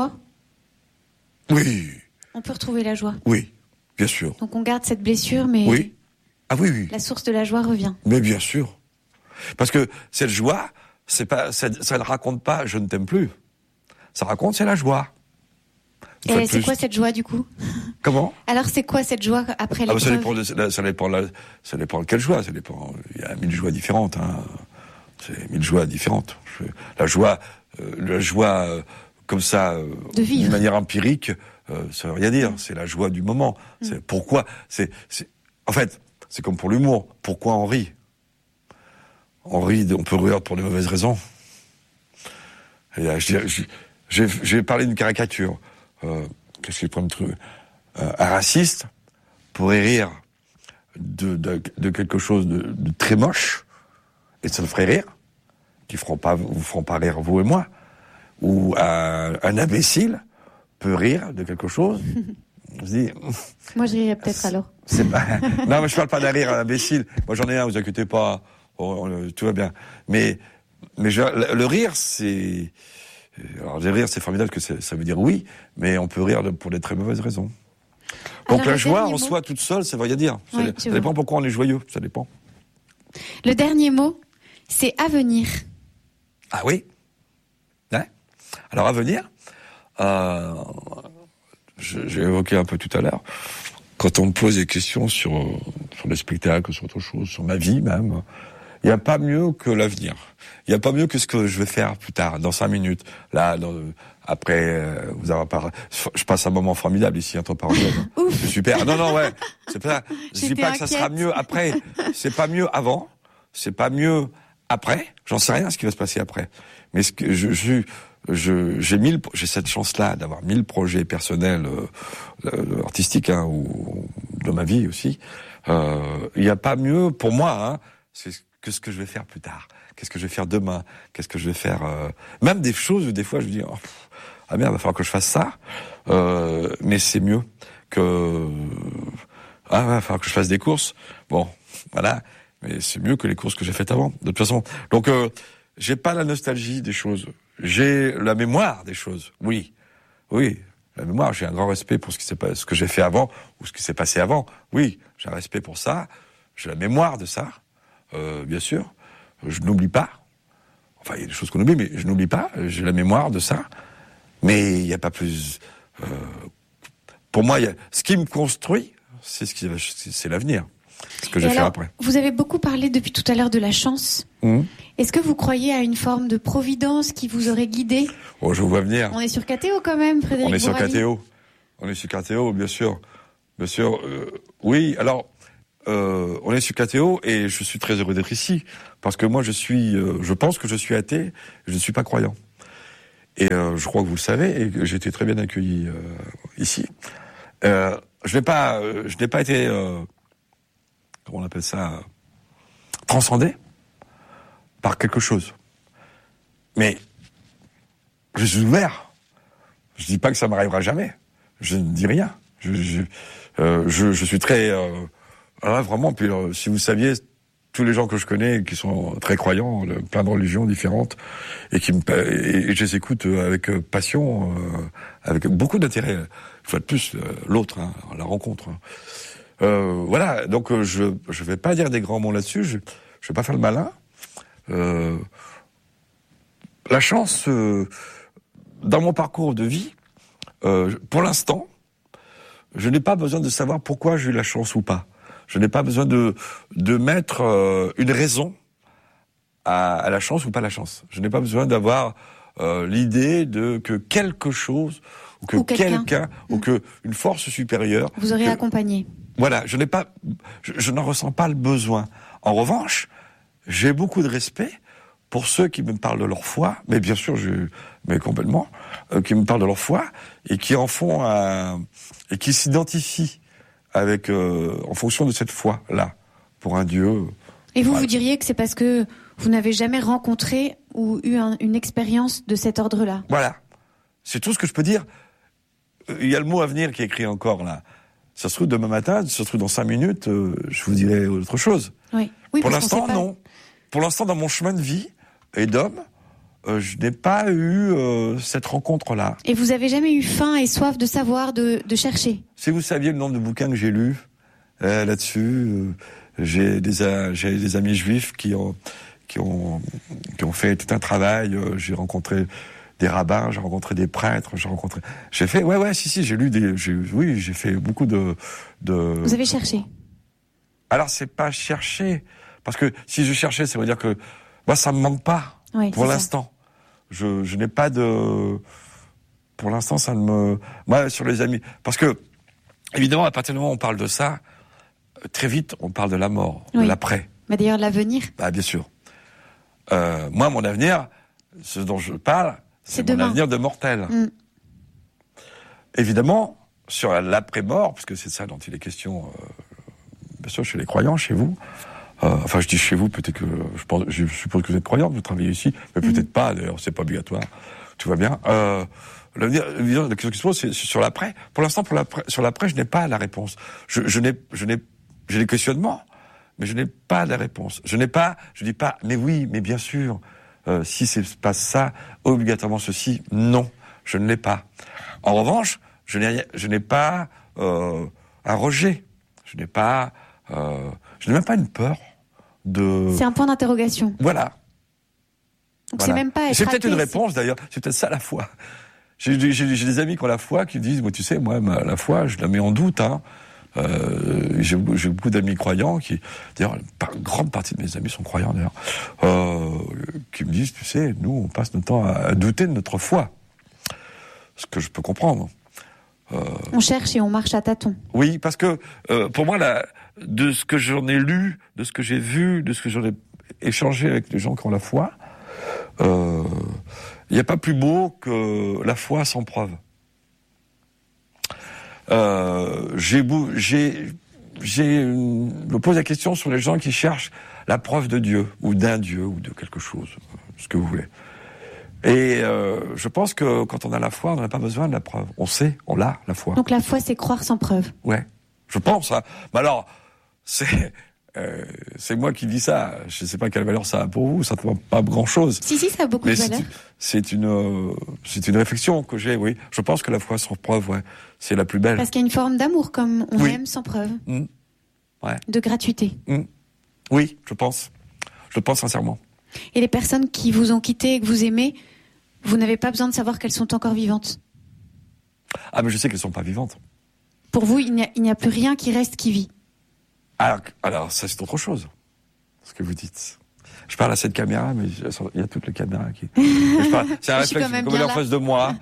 Oui. On peut retrouver la joie ? Oui, bien sûr. Donc on garde cette blessure, mais oui. Ah oui, oui. La source de la joie revient. Mais bien sûr. Parce que cette joie, c'est pas, ça, ça ne raconte pas je ne t'aime plus. Ça raconte c'est la joie. Et c'est quoi cette joie du coup ? Comment ? Alors c'est quoi cette joie après l'épreuve ? Ah bah ça dépend, de, ça dépend, de, ça dépend de quelle joie. Ça dépend. Il y a mille joies différentes. Hein. C'est mille joies différentes. Je, la joie, euh, la joie euh, comme ça, euh, de vivre. D'une manière empirique, euh, ça veut rien dire. C'est la joie du moment. Mm. C'est pourquoi. C'est, c'est, en fait, c'est comme pour l'humour. Pourquoi on rit ? On rit, on peut rire pour de mauvaises raisons. Et, euh, je, je, j'ai, j'ai parlé d'une caricature. Euh, qu'est-ce qu'il prend de truc euh, Un raciste pourrait rire de, de, de quelque chose de, de très moche, et ça le ferait rire, qui feront pas, vous feront pas rire vous et moi. Ou un, un imbécile peut rire de quelque chose. On se dit. Moi, je rirais peut-être alors. C'est pas. Non, mais je parle pas d'un rire imbécile. Moi, j'en ai un. Vous inquiétez pas. Oh, tout va bien. Mais, mais je, le, le rire, c'est. Alors, le rire, c'est formidable que ça veut dire oui, mais on peut rire pour des très mauvaises raisons. Donc, alors, la joie en mot... soi, toute seule, ça veut rien dire. Ça, oui, ça dépend pourquoi on est joyeux. Ça dépend. Le dernier mot, c'est avenir. Ah oui. Ouais. Alors, avenir, euh, je, j'ai évoqué un peu tout à l'heure. Quand on me pose des questions sur, sur le spectacle, sur autre chose, sur ma vie même, il n'y a pas mieux que l'avenir. Il n'y a pas mieux que ce que je vais faire plus tard, dans cinq minutes. Là, dans, après, euh, vous avoir parlé. Je passe un moment formidable ici, entre parenthèses. C'est super. Non, non, ouais. C'est pas, je dis pas inquiète. Que ça sera mieux après. C'est pas mieux avant. C'est pas mieux après. J'en sais rien ce qui va se passer après. Mais ce que je, je, je j'ai mille, j'ai cette chance-là d'avoir mille projets personnels, euh, artistiques, hein, ou de ma vie aussi. Euh, il n'y a pas mieux pour moi, hein. C'est que ce que je vais faire plus tard. Qu'est-ce que je vais faire demain ? Qu'est-ce que je vais faire euh... Même des choses où des fois je me dis oh, pff, ah merde, il va falloir que je fasse ça. Euh, mais c'est mieux que ah il va falloir que je fasse des courses. Bon, voilà. Mais c'est mieux que les courses que j'ai faites avant. De toute façon. Donc euh, j'ai pas la nostalgie des choses. J'ai la mémoire des choses. Oui, oui. La mémoire. J'ai un grand respect pour ce qui s'est passé, ce que j'ai fait avant ou ce qui s'est passé avant. Oui, j'ai un respect pour ça. J'ai la mémoire de ça. Euh, bien sûr. Je n'oublie pas. Enfin, il y a des choses qu'on oublie, mais je n'oublie pas. J'ai la mémoire de ça. Mais il n'y a pas plus. Euh, pour moi, il y a, ce qui me construit, c'est ce qui, c'est l'avenir. Ce que je vais faire après. Vous avez beaucoup parlé depuis tout à l'heure de la chance. Mmh. Est-ce que vous croyez à une forme de providence qui vous aurait guidé ? Oh, je vous vois venir. On est sur K T O quand même, Frédéric. On est sur Bourali. K T O. On est sur K T O, bien sûr. Bien sûr. Euh, oui, alors, euh, on est sur K T O et je suis très heureux d'être ici. Parce que moi, je suis, euh, je pense que je suis athée, je ne suis pas croyant. Et euh, je crois que vous le savez et que j'ai été très bien accueilli euh, ici. Euh, je n'ai pas, euh, je n'ai pas été, euh, comment on appelle ça, transcendé par quelque chose. Mais je suis ouvert. Je dis pas que ça m'arrivera jamais. Je ne dis rien. Je, je, euh, je, je suis très, euh, voilà, vraiment. Puis euh, si vous saviez, tous les gens que je connais qui sont très croyants, de plein de religions différentes, et qui me, et, et je les écoute avec passion, euh, avec beaucoup d'intérêt. Une fois de plus, euh, l'autre, hein, la rencontre. Hein. Euh, voilà. Donc euh, je, je vais pas dire des grands mots là-dessus. Je, je vais pas faire le malin. Euh, la chance, euh, dans mon parcours de vie, euh, pour l'instant, je n'ai pas besoin de savoir pourquoi j'ai eu la chance ou pas. Je n'ai pas besoin de de mettre euh, une raison à, à la chance ou pas la chance. Je n'ai pas besoin d'avoir euh, l'idée de que quelque chose ou que ou quelqu'un, quelqu'un mmh. ou que une force supérieure vous aurez que, accompagné. Voilà, je n'ai pas, je, je n'en ressens pas le besoin. En revanche, j'ai beaucoup de respect pour ceux qui me parlent de leur foi, mais bien sûr, je, mais complètement, euh, qui me parlent de leur foi et qui en font un, et qui s'identifient avec, euh, en fonction de cette foi-là, pour un Dieu. Et vous, voilà. Vous diriez que c'est parce que vous n'avez jamais rencontré ou eu un, une expérience de cet ordre-là. Voilà, c'est tout ce que je peux dire. Il y a le mot à venir qui est écrit encore là. Ça se trouve demain matin, ça se trouve dans cinq minutes, euh, je vous dirai autre chose. Oui. Oui, pour l'instant, non. Pour l'instant, dans mon chemin de vie et d'homme, euh, je n'ai pas eu euh, cette rencontre-là. Et vous avez jamais eu faim et soif de savoir, de, de chercher? Si vous saviez le nombre de bouquins que j'ai lus euh, là-dessus, euh, j'ai des euh, j'ai des amis juifs qui ont qui ont qui ont fait tout un travail. Euh, j'ai rencontré des rabbins, j'ai rencontré des prêtres, j'ai rencontré. J'ai fait ouais ouais si si j'ai lu des j'ai, oui j'ai fait beaucoup de de. Vous avez cherché? Alors c'est pas chercher. Parce que si je cherchais, ça veut dire que moi, ça me manque pas. Oui, pour l'instant. Je, je n'ai pas de... Pour l'instant, ça ne me... Moi, sur les amis... Parce que, évidemment, à partir du moment où on parle de ça, très vite, on parle de la mort, oui. de l'après. Mais d'ailleurs, l'avenir. Bah, bien sûr. Euh, moi, mon avenir, ce dont je parle, c'est, c'est mon demain. Avenir de mortel. Mm. Évidemment, sur l'après-mort, parce que c'est ça dont il est question, euh, bien sûr, chez les croyants, chez vous... Euh, enfin, je dis chez vous, peut-être que je, pense, je suppose que vous êtes croyante, vous travaillez ici, mais peut-être mmh. pas. D'ailleurs, c'est pas obligatoire. Tout va bien. Euh, l'avenir, la question qui se pose, c'est sur l'après. Pour l'instant, pour l'après, sur l'après, je n'ai pas la réponse. Je, je n'ai, je n'ai, j'ai des questionnements, mais je n'ai pas la réponse. Je n'ai pas, je dis pas, mais oui, mais bien sûr, euh, si c'est pas ça, obligatoirement ceci, non, je ne l'ai pas. En revanche, je n'ai, je n'ai pas euh, un rejet. Je n'ai pas. Euh, Je n'ai même pas une peur de... C'est un point d'interrogation. Voilà. Donc voilà. c'est même pas être C'est peut-être athée, une réponse c'est... d'ailleurs, c'est peut-être ça la foi. J'ai, j'ai, j'ai des amis qui ont la foi qui disent, moi tu sais, moi ma, la foi, je la mets en doute. Hein. Euh, j'ai, j'ai beaucoup d'amis croyants qui, d'ailleurs, une grande partie de mes amis sont croyants d'ailleurs, euh, qui me disent, tu sais, nous on passe notre temps à, à douter de notre foi. Ce que je peux comprendre. Euh... On cherche et on marche à tâtons. Oui, parce que euh, pour moi, la, de ce que j'en ai lu, de ce que j'ai vu, de ce que j'en ai échangé avec les gens qui ont la foi, il euh, n'y a pas plus beau que la foi sans preuve. Euh, j'ai, j'ai, j'ai, je me pose la question sur les gens qui cherchent la preuve de Dieu ou d'un Dieu ou de quelque chose, ce que vous voulez. Et euh, je pense que quand on a la foi, on n'a pas besoin de la preuve. On sait, on l'a, la foi. Donc la foi, c'est croire sans preuve. Ouais, je pense. Hein. Mais alors, c'est euh, c'est moi qui dis ça. Je ne sais pas quelle valeur ça a pour vous. Ça ne pas grand-chose. Si, si, ça a beaucoup Mais de valeur. C'est, c'est une, euh, c'est une réflexion que j'ai. Oui, je pense que la foi sans preuve, ouais, c'est la plus belle. Parce qu'il y a une forme d'amour, comme on oui. aime sans preuve. Mmh. Ouais. De gratuité. Mmh. Oui, je pense. Je le pense sincèrement. Et les personnes qui vous ont quitté et que vous aimez, vous n'avez pas besoin de savoir qu'elles sont encore vivantes. Ah, mais je sais qu'elles ne sont pas vivantes. Pour vous, il n'y a, il n'y a plus rien qui reste qui vit. Alors, alors, ça, c'est autre chose, ce que vous dites. Je parle à cette caméra, mais il y a toutes les caméras qui... Je parle, c'est un réflexe, comme elle est en face de moi.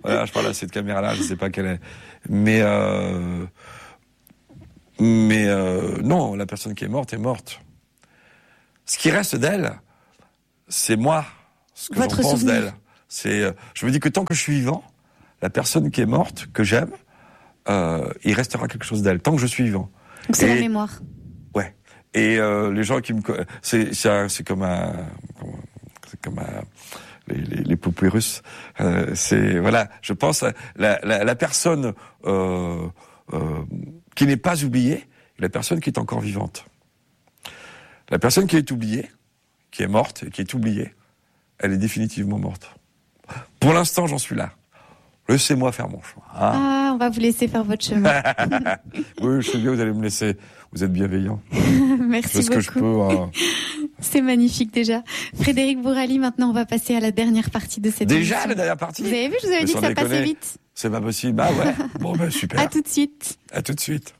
Voilà, je parle à cette caméra-là, je sais pas quelle est. Mais, euh, mais euh, non, la personne qui est morte est morte. Ce qui reste d'elle, c'est moi, ce que Votre j'en pense souvenir. d'elle. C'est, euh, je me dis que tant que je suis vivant, la personne qui est morte, que j'aime, euh, il restera quelque chose d'elle, tant que je suis vivant. Donc c'est Et- la mémoire. Ouais. Et euh, les gens qui me, co- c'est c'est un- c'est comme un, c'est comme un, les, les, les poupées russes. Euh, c'est voilà. Je pense à la, la, la personne euh, euh, qui n'est pas oubliée, et la personne qui est encore vivante. La personne qui est oubliée, qui est morte, et qui est oubliée, elle est définitivement morte. Pour l'instant, j'en suis là. Laissez-moi faire mon choix. Hein. Ah, on va vous laisser faire votre chemin. Oui, je sais bien, vous allez me laisser. Vous êtes bienveillant. Merci C'est ce que je beaucoup. peux. hein. C'est magnifique déjà. Frédéric Bourali, maintenant on va passer à la dernière partie de cette Déjà, émission. la dernière partie. Vous avez vu, je vous avais Mais dit que sans ça passait déconner. vite. C'est pas possible. Bah ouais. Bon, ben super. À tout de suite. À tout de suite.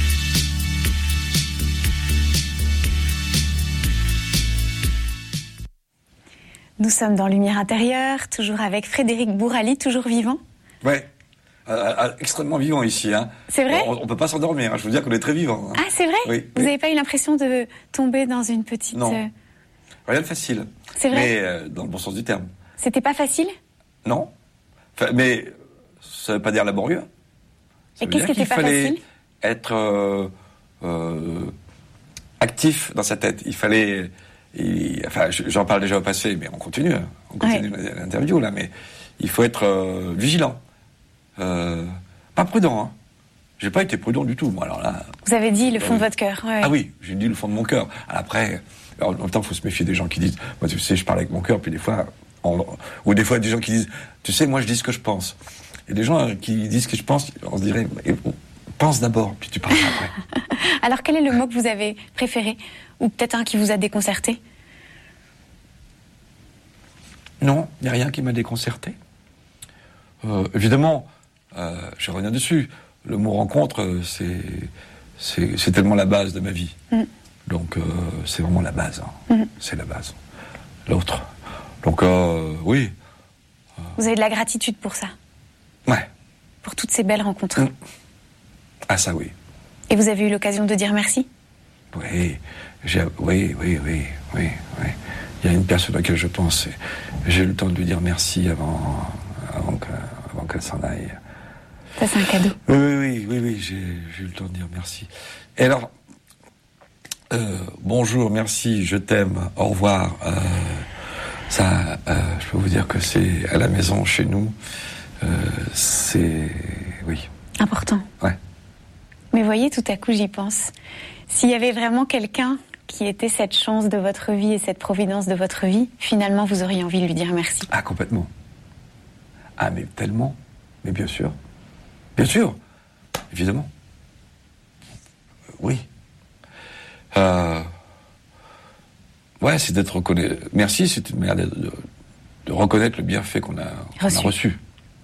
Nous sommes dans Lumière intérieure, toujours avec Frédéric Bourali, toujours vivant. Ouais. Euh, euh, extrêmement vivant ici. Hein. C'est vrai? On, on peut pas s'endormir. Hein. Je veux dire qu'on est très vivant. Hein. Ah, c'est vrai? Oui, Vous oui. n'avez pas eu l'impression de tomber dans une petite... Non. euh, Rien de facile. C'est vrai? Mais euh, dans le bon sens du terme. C'était pas facile? Non. Enfin, mais ça veut pas dire laborieux. Ça Et veut qu'est-ce dire qui était qu'il pas fallait facile? être euh, euh, actif dans sa tête. Il fallait. il- enfin, je- j'en parle déjà au passé, mais on continue. hein. On continue l'interview là, mais il faut être euh, vigilant. Euh, pas prudent. Hein. J'ai pas été prudent du tout. Moi, alors là. Vous avez dit le Ah fond oui. de votre cœur. ouais, Ah ouais. oui, j'ai dit le fond de mon cœur. Après, alors, en même temps, il faut se méfier des gens qui disent, moi, tu sais, je parle avec mon cœur, puis des fois, on- ou des fois des gens qui disent, tu sais, moi, je dis ce que je pense. Et des gens euh, qui disent ce que je pense, on se dirait, eh, pense d'abord, puis tu parles après. Alors, quel est le mot que vous avez préféré? Ou peut-être un qui vous a déconcerté? Non, il n'y a rien qui m'a déconcerté. Euh, évidemment, euh, je reviens dessus. Le mot rencontre, euh, c'est, c'est, c'est tellement la base de ma vie. Mm. Donc, euh, c'est vraiment la base. hein. Mm. C'est la base. L'autre. Donc, euh, oui. Vous avez de la gratitude pour ça? Ouais. Pour toutes ces belles rencontres? Mm. Ah, ça, oui. Et vous avez eu l'occasion de dire merci? Oui, j'ai, oui, oui, oui, oui, oui. Il y a une personne à laquelle je pense. et J'ai eu le temps de lui dire merci avant, avant, que, avant qu'elle s'en aille. Ça, c'est un cadeau. Oui, oui, oui, oui, oui, j'ai, j'ai eu le temps de dire merci. Et alors, euh, bonjour, merci, je t'aime, au revoir. Euh, ça, euh, je peux vous dire que c'est à la maison, chez nous. Euh, c'est, oui, Important. ouais. Mais voyez, tout à coup, j'y pense. S'il y avait vraiment quelqu'un qui était cette chance de votre vie et cette providence de votre vie, finalement, vous auriez envie de lui dire merci. Ah, complètement. Ah, mais tellement. Mais bien sûr. Bien sûr. Évidemment. Euh, oui. Euh... Ouais, c'est d'être reconnaît. Merci, c'est une manière de, de, de reconnaître le bienfait qu'on a, qu'on a Reçu. reçu.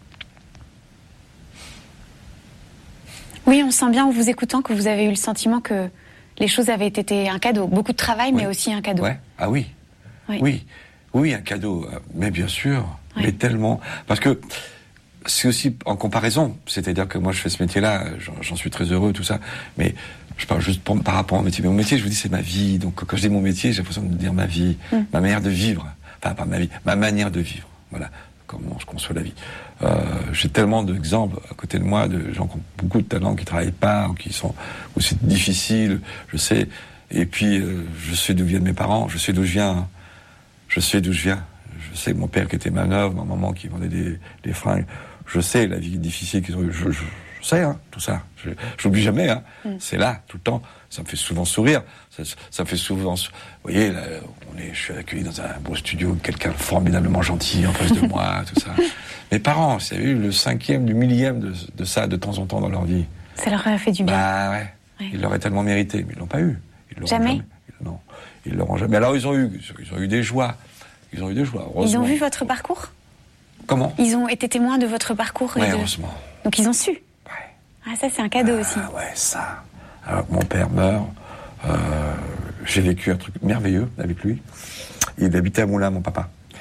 Oui, on sent bien en vous écoutant que vous avez eu le sentiment que les choses avaient été un cadeau. Beaucoup de travail, mais Oui. aussi un cadeau. Ouais. Ah oui. Oui. Oui. Oui, un cadeau. Euh, Mais bien sûr. Oui. Mais tellement. Parce que c'est aussi en comparaison. C'est-à-dire que moi, je fais ce métier-là, j'en, j'en suis très heureux, tout ça. Mais je parle juste pour- par rapport au métier. Mais mon métier, je vous dis, c'est ma vie. Donc quand je dis mon métier, j'ai l'impression de dire ma vie, Mm. ma manière de vivre. Enfin, pas ma vie, ma manière de vivre. Voilà. Comment je conçois la vie. Euh, j'ai tellement d'exemples à côté de moi de gens qui ont beaucoup de talent, qui travaillent pas, ou qui sont, où c'est difficile, je sais. Et puis, euh, je sais d'où viennent mes parents, je sais d'où je viens. hein. Je sais d'où je viens. Je sais que mon père qui était manœuvre, ma maman qui vendait des, des fringues. Je sais la vie difficile qu'ils ont eue. Je, je, je sais, hein, tout ça. Je n'oublie jamais. Hein. Mm. C'est là, tout le temps. Ça me fait souvent sourire. Ça, ça me fait souvent... Vous voyez, là, on est, je suis accueilli dans un beau studio, quelqu'un formidablement gentil en face de moi, tout ça. Mes parents, c'est eu le cinquième, du millième de, de ça de temps en temps dans leur vie. Ça leur a fait du bien. Bah ouais. Ouais. Ils l'auraient tellement mérité, mais ils l'ont pas eu. Ils l'auront Jamais. Non, ils l'auront jamais. Alors ils ont eu, ils ont eu des joies. Ils ont eu des joies. Ils Heureusement. ont vu votre parcours? Comment? Ils ont été témoins de votre parcours? et Ouais, de- heureusement. Donc ils ont su. Ouais. Ah, ça, c'est un cadeau aussi. Ah ouais, ça. Alors que mon père meurt, euh, j'ai vécu un truc merveilleux avec lui. Il habitait à Moulins, mon papa.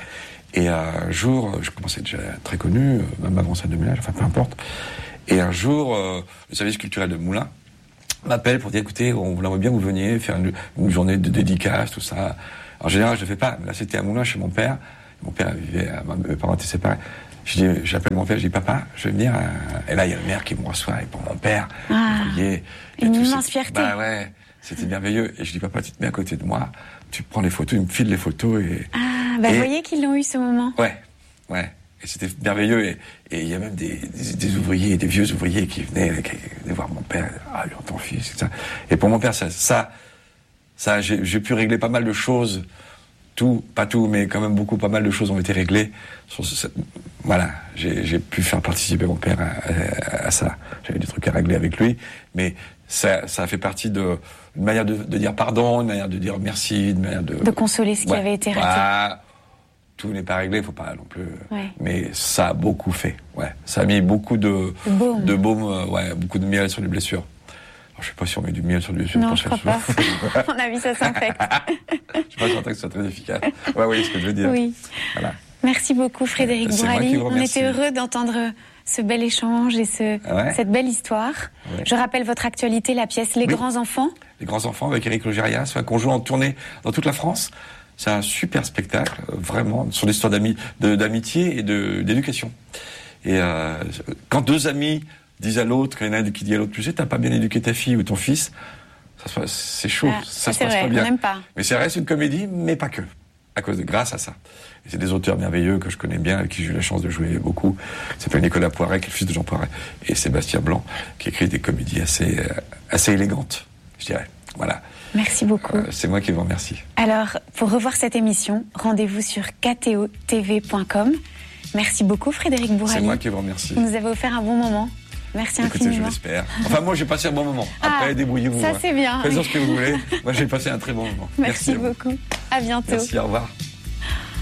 Et un jour, je commençais déjà très connu, même avant ça de ménage, enfin peu importe. Et un jour, euh, le service culturel de Moulins m'appelle pour dire, écoutez, on vous aimerait bien que vous veniez faire une, une journée de dédicace, tout ça. En général, je ne le fais pas. Mais là, c'était à Moulins, chez mon père. Mon père vivait, mes parents étaient séparés. Je dis, j'appelle mon père, je dis, papa, je vais venir. Et là, il y a le maire qui me reçoit. Et pour mon père, ah, vous voyez, une immense fierté. Bah ouais, c'était merveilleux. Et je dis, papa, tu te mets à côté de moi, tu prends les photos, il me file les photos. Et, ah, bah et, vous voyez qu'ils l'ont eu ce moment. Ouais, ouais. Et c'était merveilleux. Et, et il y a même des, des, des ouvriers, des vieux ouvriers qui venaient, qui venaient voir mon père. Ah, lui, ton fils, et ça. Et pour mon père, ça, ça, ça j'ai, j'ai pu régler pas mal de choses. Tout, pas tout, mais quand même beaucoup, pas mal de choses ont été réglées. Sur ce, voilà, j'ai, j'ai pu faire participer mon père à, à, à ça. J'avais des trucs à régler avec lui, mais ça, ça a fait partie de une manière de, de dire pardon, une manière de dire merci, une manière de de consoler ce ouais, qui avait été raté. Bah, tout n'est pas réglé, faut pas non plus. Ouais. Mais ça a beaucoup fait. Ouais, ça a mis beaucoup de de baume, de baume euh, ouais, beaucoup de miel sur les blessures. Je sais pas si on met du miel sur du blessures. Non, je crois pas. À mon avis, ça s'infecte. Je suis pas certain que ce soit très efficace. Ouais, oui, ce que je veux dire. Oui. Voilà. Merci beaucoup, Frédéric C'est Bourali. On était heureux d'entendre ce bel échange et ce, ouais. cette belle histoire. Ouais. Je rappelle votre actualité, la pièce Les oui. Grands Enfants. Les Grands Enfants avec Éric Logérias, qu'on joue en tournée dans toute la France. C'est un super spectacle, vraiment, sur l'histoire d'ami, de, d'amitié et de, d'éducation. Et euh, quand deux amis disent à l'autre, quand il y en a un qui dit à l'autre, tu sais, t'as pas bien éduqué ta fille ou ton fils, ça se passe, c'est chaud, ah, ça se passe vrai, pas bien. On n'aime pas. Mais ça reste une comédie, mais pas que. À cause de, grâce à ça. Et c'est des auteurs merveilleux que je connais bien, avec qui j'ai eu la chance de jouer beaucoup. Il s'appelle Nicolas Poiret, qui est le fils de Jean Poiret, et Sébastien Blanc, qui écrit des comédies assez, euh, assez élégantes, je dirais. Voilà. Merci beaucoup. Euh, c'est moi qui vous remercie. Alors, pour revoir cette émission, rendez-vous sur k t o t v point com. Merci beaucoup, Frédéric Bourali. C'est moi qui vous remercie. Vous nous avez offert un bon moment. Merci Écoutez, infiniment. je l'espère. Enfin, moi, j'ai passé un bon moment. Après, ah, débrouillez-vous. Ça, c'est bien. Faites ce que vous voulez. Moi, j'ai passé un très bon moment. Merci, Merci beaucoup. À, à bientôt. Merci, au revoir.